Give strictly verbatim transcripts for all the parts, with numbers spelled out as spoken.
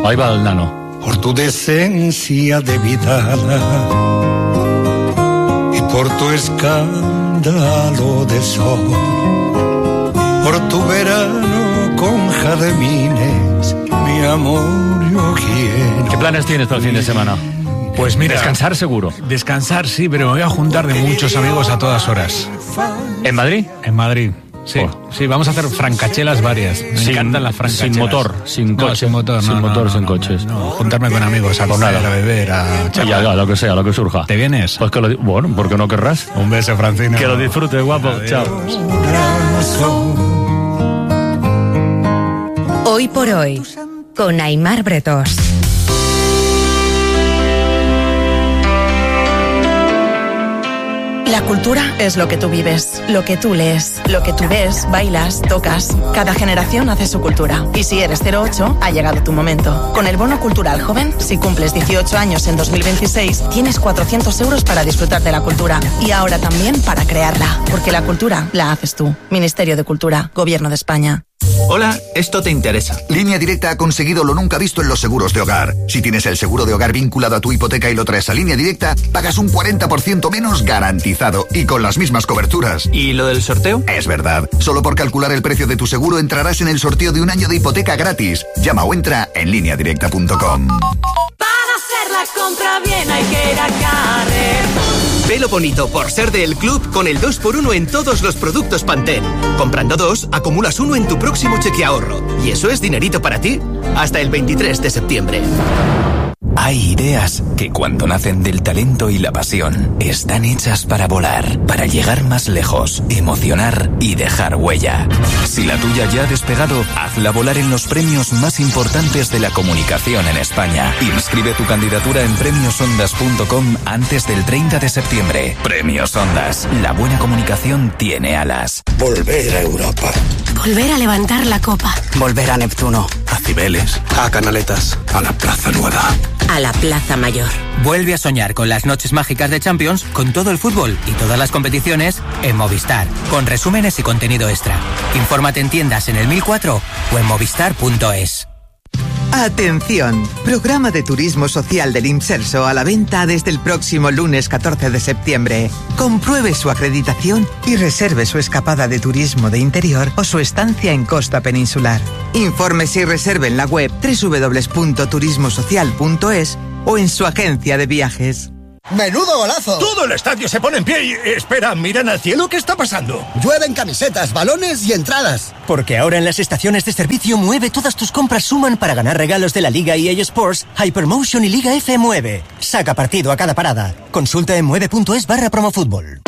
Ahí va el nano. Por tu decencia de vida y por tu escándalo de sol, por tu verano con jardines, mi amor yo quiero. ¿Qué planes tienes para el fin de semana? Pues mira, descansar seguro. Descansar sí, pero me voy a juntar de muchos amigos a todas horas. ¿En Madrid? En Madrid. Sí, oh. sí, vamos a hacer francachelas varias. Me sin, encantan las francachelas. Sin motor, sin no, coche. Sin motor, sin no, motor, no, sin no, coches. No, no, juntarme con amigos, a comer, a beber, a charlar. Ya, ya, lo que sea, lo que surja. ¿Te vienes? Pues que lo, bueno, ¿por qué no querrás? Un beso, Francino. Que lo disfrutes, guapo. Adiós. Chao. Hoy por hoy, con Aimar Bretos. La cultura es lo que tú vives, lo que tú lees, lo que tú ves, bailas, tocas. Cada generación hace su cultura. Y si eres cero ocho, ha llegado tu momento. Con el Bono Cultural Joven, si cumples dieciocho años en dos mil veintiséis, tienes cuatrocientos euros para disfrutar de la cultura. Y ahora también para crearla. Porque la cultura la haces tú. Ministerio de Cultura, Gobierno de España. Hola, esto te interesa. Línea Directa ha conseguido lo nunca visto en los seguros de hogar. Si tienes el seguro de hogar vinculado a tu hipoteca y lo traes a Línea Directa, pagas un cuarenta por ciento menos garantizado y con las mismas coberturas. ¿Y lo del sorteo? Es verdad. Solo por calcular el precio de tu seguro entrarás en el sorteo de un año de hipoteca gratis. Llama o entra en línea directa punto com. Para hacer la compra bien hay que ir a Carrefour. Velo bonito por ser del club con el dos por uno en todos los productos Pantene. Comprando dos, acumulas uno en tu próximo cheque ahorro. Y eso es dinerito para ti hasta el veintitrés de septiembre. Hay ideas que cuando nacen del talento y la pasión están hechas para volar, para llegar más lejos, emocionar y dejar huella. Si la tuya ya ha despegado, hazla volar en los premios más importantes de la comunicación en España. Inscribe tu candidatura en premios ondas punto com antes del treinta de septiembre. Premios Ondas. La buena comunicación tiene alas. Volver a Europa. Volver a levantar la copa. Volver a Neptuno. A Cibeles. A Canaletas. A la Plaza Nueva. A la Plaza Mayor. Vuelve a soñar con las noches mágicas de Champions, con todo el fútbol y todas las competiciones en Movistar, con resúmenes y contenido extra. Infórmate en tiendas en el mil cuatro o en movistar punto es. Atención, programa de turismo social del Imserso a la venta desde el próximo lunes catorce de septiembre. Compruebe su acreditación y reserve su escapada de turismo de interior o su estancia en costa peninsular. Infórmese y reserve en la web doble u doble u doble u punto turismo social punto es o en su agencia de viajes. ¡Menudo golazo! Todo el estadio se pone en pie y... Espera, miran al cielo, ¿qué está pasando? Llueven camisetas, balones y entradas. Porque ahora en las estaciones de servicio Mueve todas tus compras suman para ganar regalos de la Liga E A Sports, Hypermotion y Liga F Mueve. Saca partido a cada parada. Consulta en mueve punto es barra promofútbol.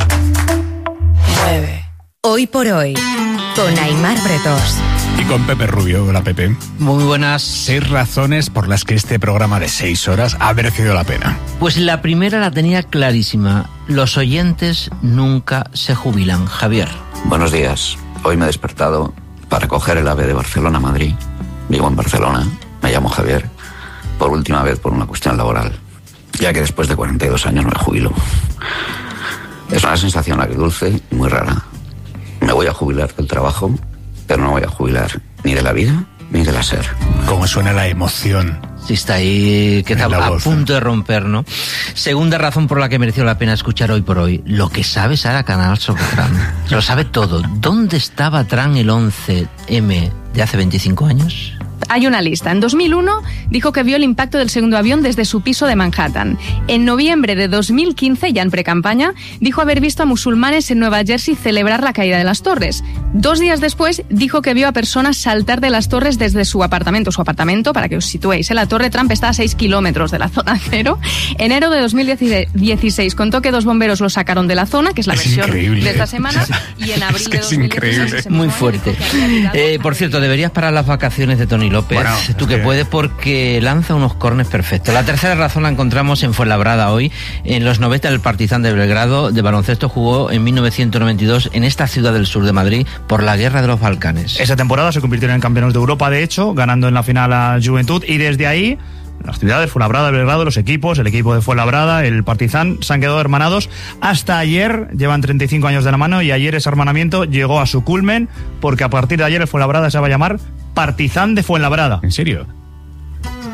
Mueve. Hoy por hoy, con Aimar Bretos. Y con Pepe Rubio, la Pepe. Muy buenas. Seis razones por las que este programa de seis horas ha merecido la pena. Pues la primera la tenía clarísima. Los oyentes nunca se jubilan. Javier. Buenos días. Hoy me he despertado para coger el AVE de Barcelona a Madrid. Vivo en Barcelona. Me llamo Javier. Por última vez por una cuestión laboral. Ya que después de cuarenta y dos años me jubilo. Es una sensación agridulce y muy rara. Me voy a jubilar del trabajo, pero no voy a jubilar ni de la vida ni de la ser. Cómo suena la emoción. Sí, está ahí, que está a punto de romper, ¿no? Segunda razón por la que mereció la pena escuchar Hoy por Hoy. Lo que sabe Sara Canal sobre Tran. Se lo sabe todo. ¿Dónde estaba Tran el once eme de hace veinticinco años? Hay una lista. En dos mil uno dijo que vio el impacto del segundo avión desde su piso de Manhattan. En noviembre de dos mil quince, ya en precampaña, dijo haber visto a musulmanes en Nueva Jersey celebrar la caída de las torres. Dos días después, dijo que vio a personas saltar de las torres desde su apartamento. Su apartamento, para que os situéis, ¿eh? La Torre Trump está a seis kilómetros de la zona cero. Enero de dos mil dieciséis contó que dos bomberos lo sacaron de la zona, que es la es versión increíble. De esta semana, y en abril es que de dos mil dieciséis... Muy fuerte. Eh, por cierto, deberías parar las vacaciones de Tony López, bueno, tú que, que puedes, porque lanza unos córners perfectos. La tercera razón la encontramos en Fuenlabrada hoy. En los noventa el Partizan de Belgrado de baloncesto jugó en mil novecientos noventa y dos en esta ciudad del sur de Madrid por la guerra de los Balcanes. Esa temporada se convirtieron en campeones de Europa, de hecho, ganando en la final a Juventud, y desde ahí las ciudades, Fuenlabrada, Belgrado, los equipos, el equipo de Fuenlabrada, el Partizan, se han quedado hermanados hasta ayer. Llevan treinta y cinco años de la mano y ayer ese hermanamiento llegó a su culmen, porque a partir de ayer el Fuenlabrada se va a llamar Partizan de Fuenlabrada. ¿En serio?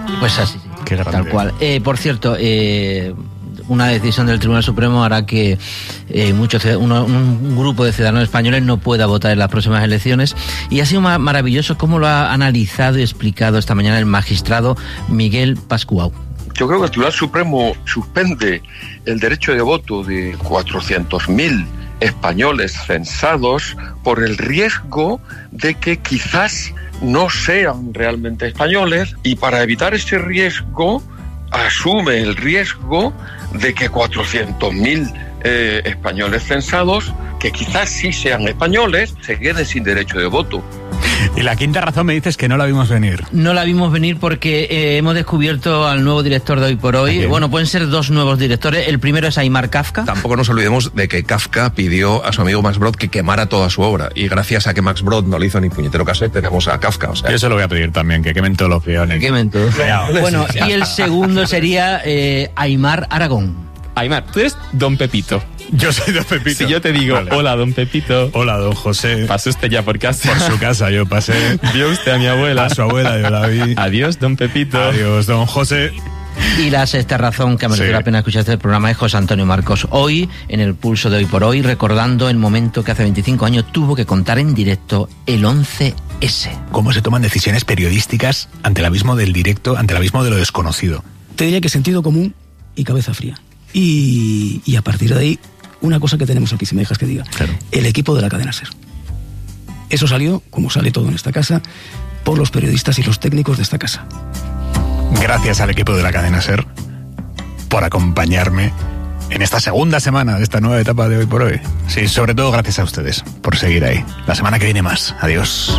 Pues así, sí. Qué grande. Tal cual. Eh, por cierto, eh, una decisión del Tribunal Supremo hará que eh, muchos uno, un grupo de ciudadanos españoles no pueda votar en las próximas elecciones, y ha sido ma- maravilloso cómo lo ha analizado y explicado esta mañana el magistrado Miguel Pascual. Yo creo que el Tribunal Supremo suspende el derecho de voto de cuatrocientos mil españoles censados por el riesgo de que quizás no sean realmente españoles, y para evitar ese riesgo asume el riesgo de que cuatrocientos mil eh, españoles censados, que quizás sí sean españoles, se queden sin derecho de voto. Y la quinta razón me dices que no la vimos venir. No la vimos venir porque eh, hemos descubierto al nuevo director de Hoy por Hoy. Bien. Bueno, pueden ser dos nuevos directores. El primero es Aimar Kafka. Tampoco nos olvidemos de que Kafka pidió a su amigo Max Brod que quemara toda su obra, y gracias a que Max Brod no le hizo ni puñetero caso, tenemos a Kafka. O sea, Yo se lo voy a pedir también, que quemen todos los peones. Que quemen todos. Bueno, y el segundo sería eh, Aimar Aragón. Aimar, tú eres Don Pepito. Yo soy Don Pepito. Si yo te digo, vale. Hola, Don Pepito. Hola, Don José. ¿Pasó usted ya por casa? Por su casa yo pasé. ¿Vio usted a mi abuela? A su abuela yo la vi. Adiós, Don Pepito. Adiós, Don José. Y la sexta razón que merece Sí. la pena escuchar este programa es José Antonio Marcos. Hoy, en el pulso de Hoy por Hoy, recordando el momento que hace veinticinco años tuvo que contar en directo el once ese. ¿Cómo se toman decisiones periodísticas ante el abismo del directo, ante el abismo de lo desconocido? Te diría que sentido común y cabeza fría. Y, y a partir de ahí, una cosa que tenemos aquí, si me dejas que diga. Claro. El equipo de la cadena SER. Eso salió, como sale todo en esta casa, por los periodistas y los técnicos de esta casa. Gracias al equipo de la cadena SER por acompañarme en esta segunda semana de esta nueva etapa de Hoy por Hoy. Sí, sobre todo gracias a ustedes por seguir ahí. La semana que viene más. Adiós.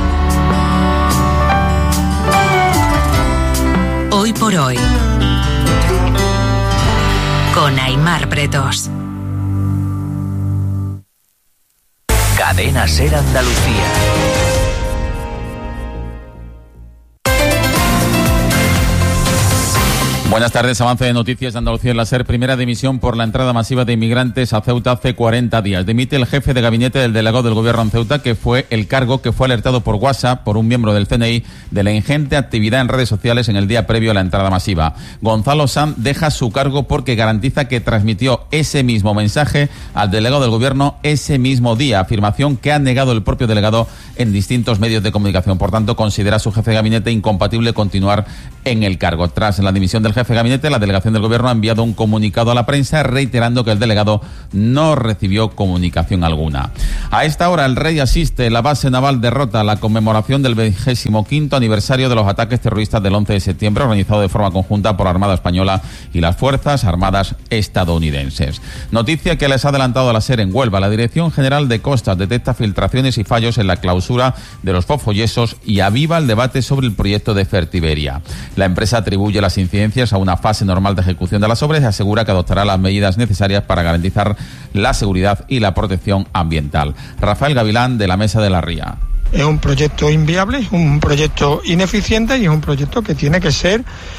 Hoy por Hoy. Con Aimar Bretos. Cadena SER Andalucía. Buenas tardes, avance de noticias de Andalucía en la SER. Primera dimisión por la entrada masiva de inmigrantes a Ceuta hace cuarenta días. Dimite el jefe de gabinete del delegado del gobierno en Ceuta, que fue el cargo que fue alertado por WhatsApp por un miembro del C N I de la ingente actividad en redes sociales en el día previo a la entrada masiva. Gonzalo Sanz deja su cargo porque garantiza que transmitió ese mismo mensaje al delegado del gobierno ese mismo día, afirmación que ha negado el propio delegado en distintos medios de comunicación. Por tanto, considera a su jefe de gabinete incompatible continuar en el cargo. Tras la dimisión del jefe de gabinete, la delegación del gobierno ha enviado un comunicado a la prensa reiterando que el delegado no recibió comunicación alguna. A esta hora el Rey asiste, la base naval de Rota, a la conmemoración del vigésimo quinto aniversario de los ataques terroristas del once de septiembre, organizado de forma conjunta por la Armada Española y las Fuerzas Armadas estadounidenses. Noticia que les ha adelantado a la SER en Huelva. La Dirección General de Costas detecta filtraciones y fallos en la clausura de los fosfoyesos y aviva el debate sobre el proyecto de Fertiberia. La empresa atribuye las incidencias a una fase normal de ejecución de las obras y asegura que adoptará las medidas necesarias para garantizar la seguridad y la protección ambiental. Rafael Gavilán, de la Mesa de la Ría. Es un proyecto inviable, es un proyecto ineficiente y es un proyecto que tiene que ser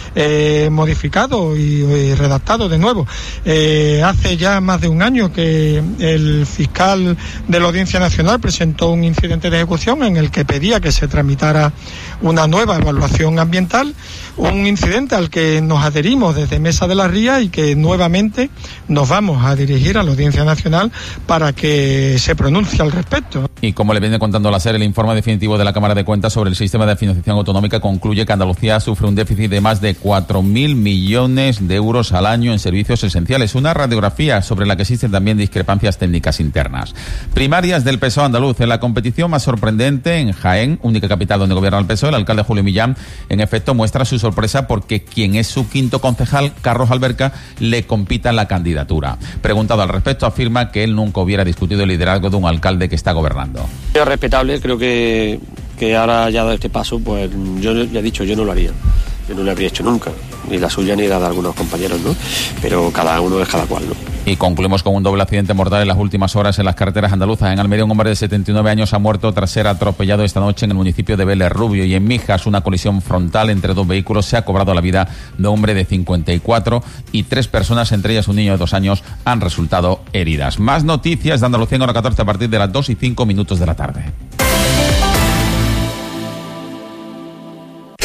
eh, modificado y, y redactado de nuevo. Eh, hace ya más de un año que el fiscal de la Audiencia Nacional presentó un incidente de ejecución en el que pedía que se tramitara una nueva evaluación ambiental, un incidente al que nos adherimos desde Mesa de la Ría y que nuevamente nos vamos a dirigir a la Audiencia Nacional para que se pronuncie al respecto. Y como le viene contando la SER, el informe definitivo de la Cámara de Cuentas sobre el sistema de financiación autonómica concluye que Andalucía sufre un déficit de más de cuatro mil millones de euros al año en servicios esenciales. Una radiografía sobre la que existen también discrepancias técnicas internas. Primarias del P S O E andaluz. En la competición más sorprendente, en Jaén, única capital donde gobierna el P S O E, el alcalde Julio Millán, en efecto, muestra su sorpresa porque quien es su quinto concejal, Carlos Alberca, le compita en la candidatura. Preguntado al respecto, afirma que él nunca hubiera discutido el liderazgo de un alcalde que está gobernando. Es respetable, creo que, que ahora ya dado este paso, pues yo ya he dicho, yo no lo haría. Yo no lo habría hecho nunca, ni la suya ni la de algunos compañeros, ¿no? Pero cada uno es cada cual, ¿no? Y concluimos con un doble accidente mortal en las últimas horas en las carreteras andaluzas. En Almería, un hombre de setenta y nueve años ha muerto tras ser atropellado esta noche en el municipio de Vélez Rubio. Y en Mijas, una colisión frontal entre dos vehículos se ha cobrado la vida de un hombre de cincuenta y cuatro y tres personas, entre ellas un niño de dos años, han resultado heridas. Más noticias de Andalucía en hora catorce a partir de las dos y cinco minutos de la tarde.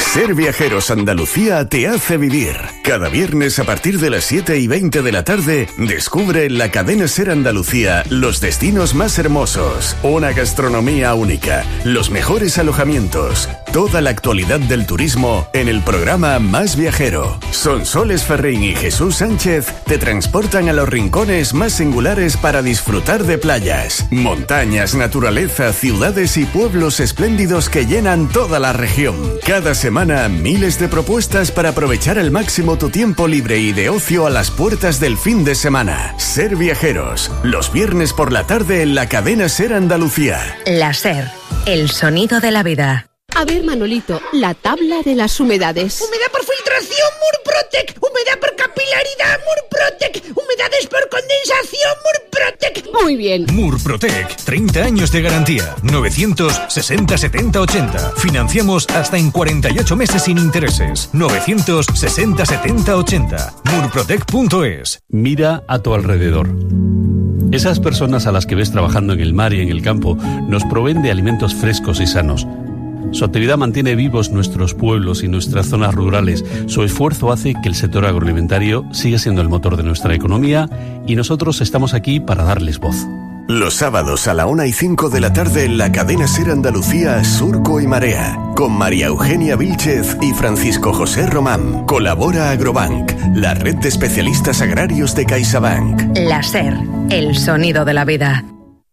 Ser Viajeros Andalucía te hace vivir. Cada viernes a partir de las siete y veinte de la tarde, descubre en la cadena Ser Andalucía los destinos más hermosos, una gastronomía única, los mejores alojamientos, toda la actualidad del turismo en el programa Más Viajero. Sonsoles Ferrín y Jesús Sánchez te transportan a los rincones más singulares para disfrutar de playas, montañas, naturaleza, ciudades y pueblos espléndidos que llenan toda la región. Cada semana, miles de propuestas para aprovechar al máximo tu tiempo libre y de ocio a las puertas del fin de semana. Ser Viajeros, los viernes por la tarde en la cadena Ser Andalucía. La Ser, el sonido de la vida. A ver, Manolito, la tabla de las humedades. Humedad por filtración, Murprotec. Humedad por capilaridad, Murprotec. Humedades por condensación, Murprotec. Muy bien. Murprotec, treinta años de garantía. novecientos sesenta setenta ochenta. Financiamos hasta en cuarenta y ocho meses sin intereses. novecientos sesenta setenta ochenta. murprotec punto es. Mira a tu alrededor. Esas personas a las que ves trabajando en el mar y en el campo nos proveen de alimentos frescos y sanos. Su actividad mantiene vivos nuestros pueblos y nuestras zonas rurales. Su esfuerzo hace que el sector agroalimentario siga siendo el motor de nuestra economía y nosotros estamos aquí para darles voz. Los sábados a la una y cinco de la tarde en la cadena Ser Andalucía, Surco y Marea, con María Eugenia Vilchez y Francisco José Román. Colabora Agrobank, la red de especialistas agrarios de CaixaBank. La Ser, el sonido de la vida.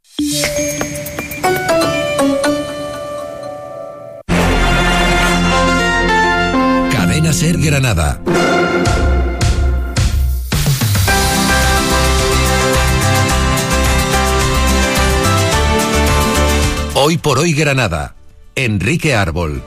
Ser Granada. Hoy por hoy Granada. Enrique Árbol.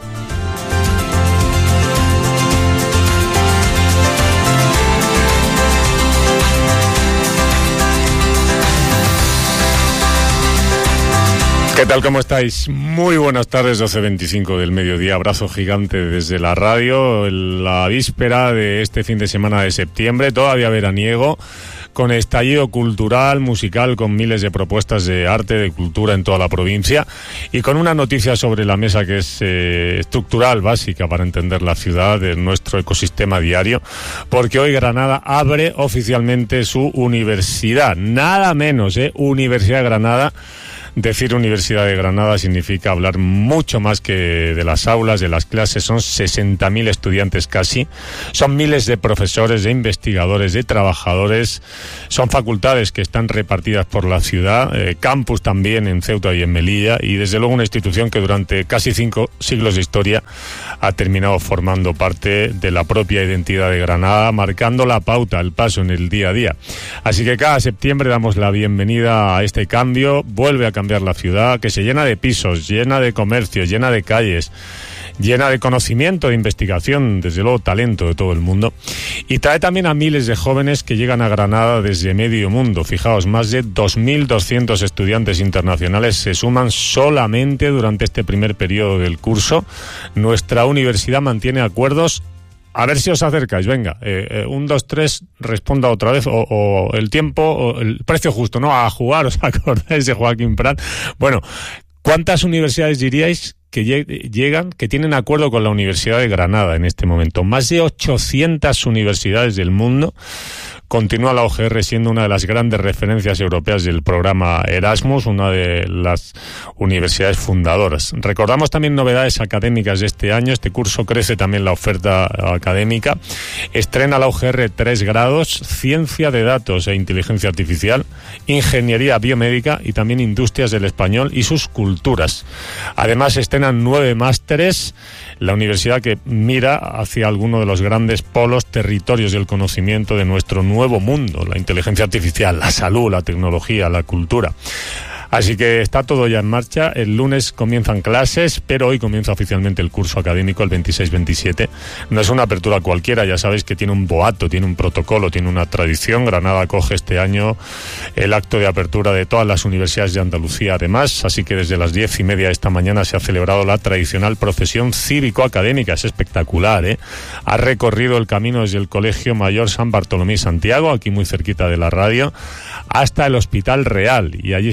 ¿Qué tal? ¿Cómo estáis? Muy buenas tardes, doce veinticinco del mediodía. Abrazo gigante desde la radio, la víspera de este fin de semana de septiembre, todavía veraniego, con estallido cultural, musical, con miles de propuestas de arte, de cultura en toda la provincia y con una noticia sobre la mesa que es eh, estructural, básica para entender la ciudad, de nuestro ecosistema diario, porque hoy Granada abre oficialmente su universidad, nada menos, ¿eh? Universidad de Granada. Decir Universidad de Granada significa hablar mucho más que de las aulas, de las clases. Son sesenta mil estudiantes casi, son miles de profesores, de investigadores, de trabajadores, son facultades que están repartidas por la ciudad, eh, campus también en Ceuta y en Melilla, y desde luego una institución que durante casi cinco siglos de historia ha terminado formando parte de la propia identidad de Granada, marcando la pauta, el paso en el día a día. Así que cada septiembre damos la bienvenida a este cambio, vuelve a cambiar la ciudad, que se llena de pisos, llena de comercios, llena de calles, llena de conocimiento, de investigación, desde luego talento de todo el mundo, y trae también a miles de jóvenes que llegan a Granada desde medio mundo. Fijaos, más de dos mil doscientos estudiantes internacionales se suman solamente durante este primer periodo del curso. Nuestra universidad mantiene acuerdos. A ver si os acercáis, venga, eh, eh, un, dos, tres, responda otra vez, o, o el tiempo, o el precio justo, ¿no? A jugar, ¿os acordáis de Joaquín Prat? Bueno, ¿cuántas universidades diríais que llegan, que tienen acuerdo con la Universidad de Granada en este momento? Más de ochocientas universidades del mundo. Continúa la U G R siendo una de las grandes referencias europeas del programa Erasmus, una de las universidades fundadoras. Recordamos también novedades académicas de este año. Este curso crece también la oferta académica. Estrena la U G R tres grados, Ciencia de Datos e Inteligencia Artificial, Ingeniería Biomédica y también Industrias del Español y sus culturas. Además, estrenan nueve másteres. La universidad que mira hacia alguno de los grandes polos, territorios del conocimiento de nuestro nuevo mundo, la inteligencia artificial, la salud, la tecnología, la cultura. Así que está todo ya en marcha. El lunes comienzan clases, pero hoy comienza oficialmente el curso académico, el veintiséis veintisiete. No es una apertura cualquiera, ya sabéis que tiene un boato, tiene un protocolo, tiene una tradición. Granada acoge este año el acto de apertura de todas las universidades de Andalucía, además. Así que desde las diez y media de esta mañana se ha celebrado la tradicional procesión cívico-académica. Es espectacular, ¿eh? Ha recorrido el camino desde el Colegio Mayor San Bartolomé y Santiago, aquí muy cerquita de la radio, hasta el Hospital Real. Y allí se está celebrando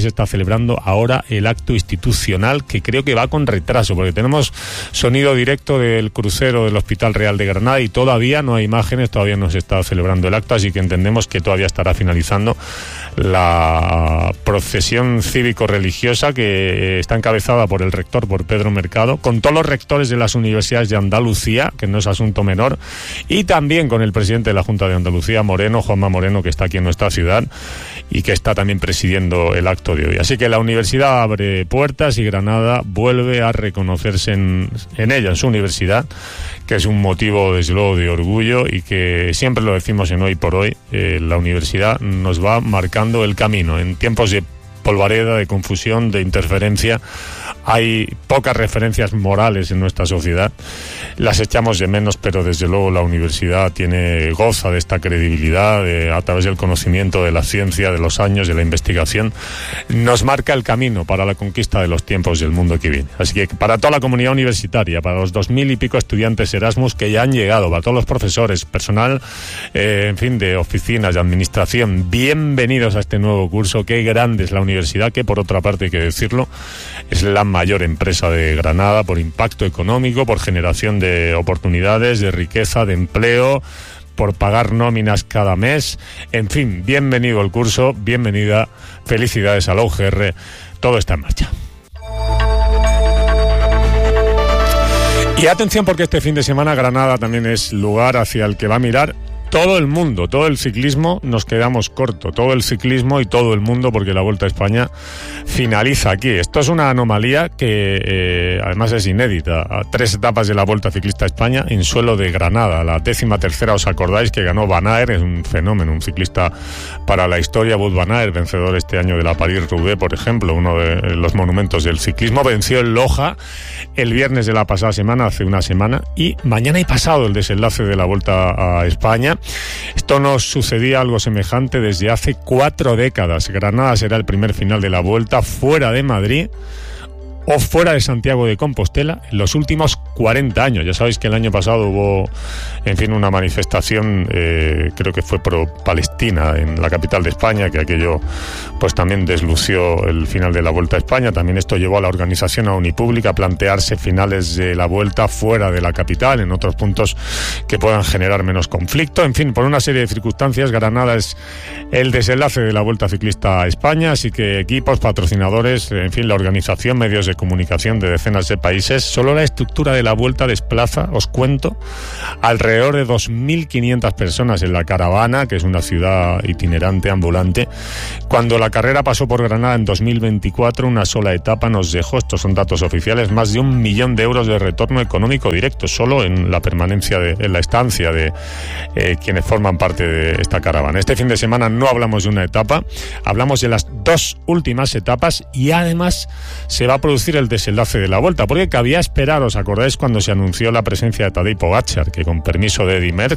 celebrando ahora el acto institucional, que creo que va con retraso, porque tenemos sonido directo del crucero del Hospital Real de Granada y todavía no hay imágenes, todavía no se está celebrando el acto, así que entendemos que todavía estará finalizando la procesión cívico-religiosa que está encabezada por el rector, por Pedro Mercado, con todos los rectores de las universidades de Andalucía, que no es asunto menor, y también con el presidente de la Junta de Andalucía, Moreno, Juanma Moreno, que está aquí en nuestra ciudad y que está también presidiendo el acto de hoy. Así que la universidad abre puertas y Granada vuelve a reconocerse en, en ella, en su universidad, que es un motivo, desde luego, de orgullo y que siempre lo decimos en Hoy por Hoy, eh, la universidad nos va marcando el camino. En tiempos de polvareda, de confusión, de interferencia, hay pocas referencias morales en nuestra sociedad, las echamos de menos, pero desde luego la universidad tiene, goza de esta credibilidad, de, a través del conocimiento, de la ciencia, de los años, de la investigación, nos marca el camino para la conquista de los tiempos del mundo que viene. Así que para toda la comunidad universitaria, para los dos mil y pico estudiantes Erasmus que ya han llegado, para todos los profesores, personal, eh, en fin, de oficinas, de administración, bienvenidos a este nuevo curso. Qué grande es la universidad, que por otra parte hay que decirlo, es la mayor empresa de Granada por impacto económico, por generación de oportunidades, de riqueza, de empleo, por pagar nóminas cada mes. En fin, bienvenido al curso, bienvenida, felicidades a la U G R, todo está en marcha. Y atención, porque este fin de semana Granada también es lugar hacia el que va a mirar todo el mundo, todo el ciclismo. Nos quedamos corto, todo el ciclismo y todo el mundo, porque la Vuelta a España finaliza aquí. Esto es una anomalía que eh, además es inédita. A tres etapas de la Vuelta Ciclista a España en suelo de Granada. La décima tercera, os acordáis, que ganó Van Aert, es un fenómeno, un ciclista para la historia. Wout Van Aert, vencedor este año de la París-Roubaix, por ejemplo, uno de los monumentos del ciclismo. Venció en Loja el viernes de la pasada semana, hace una semana, y mañana y pasado el desenlace de la Vuelta a España. Esto no sucedía algo semejante desde hace cuatro décadas. Granada será el primer final de la Vuelta fuera de Madrid o fuera de Santiago de Compostela en los últimos cuarenta años. Ya sabéis que el año pasado hubo, en fin, una manifestación, eh, creo que fue pro Palestina en la capital de España, que aquello pues también deslució el final de la Vuelta a España. También esto llevó a la organización, a Unipública, a plantearse finales de la Vuelta fuera de la capital, en otros puntos que puedan generar menos conflicto. En fin, por una serie de circunstancias, Granada es el desenlace de la Vuelta Ciclista a España, así que equipos, patrocinadores, en fin, la organización, medios de comunicación de decenas de países. Solo la estructura de la Vuelta desplaza, os cuento, alrededor de dos mil quinientas personas en la caravana, que es una ciudad itinerante, ambulante. Cuando la carrera pasó por Granada en dos mil veinticuatro, una sola etapa nos dejó, estos son datos oficiales, más de un millón de euros de retorno económico directo, solo en la permanencia, de, en la estancia de eh, quienes forman parte de esta caravana. Este fin de semana no hablamos de una etapa, hablamos de las dos últimas etapas, y además se va a producir el desenlace de la Vuelta, porque cabía esperar, ¿os acordáis cuando se anunció la presencia de Tadej Pogačar, que con permiso de Eddie Merckx